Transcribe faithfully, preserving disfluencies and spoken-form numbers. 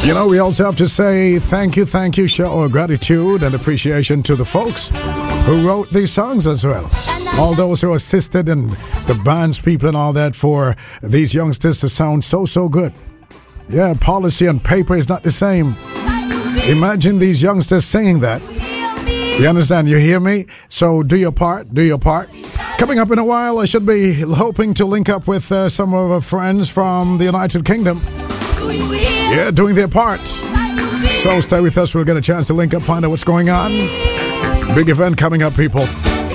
You know, we also have to say thank you, thank you, show our gratitude and appreciation to the folks who wrote these songs as well. All those who assisted and the bands people and all that for these youngsters to sound so, so good. Yeah, policy on paper is not the same. Imagine these youngsters singing that. You understand? You hear me? So do your part, do your part. Coming up in a while, I should be hoping to link up with uh, some of our friends from the United Kingdom. Yeah, doing their parts. So stay with us. We'll get a chance to link up, find out what's going on. Big event coming up, people.